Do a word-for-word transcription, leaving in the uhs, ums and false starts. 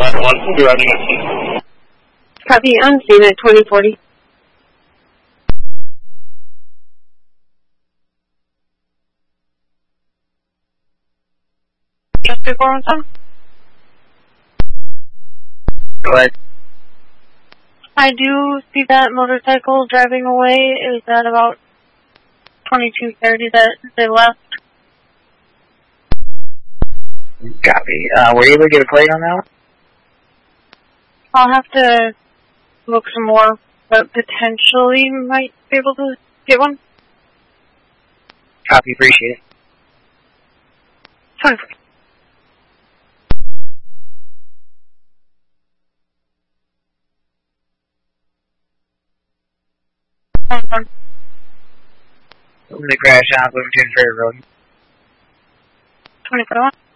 nine one, we'll be riding at Copy, unseen at twenty forty. Just before one time? Go ahead. I do see that motorcycle driving away. Is that about twenty-two thirty that they left? Copy. Uh, were you able to get a plate on that one? I'll have to look some more, but potentially might be able to get one. Copy, appreciate it. Fine. Open the crash on Bloomington Ferry Road. twenty-four.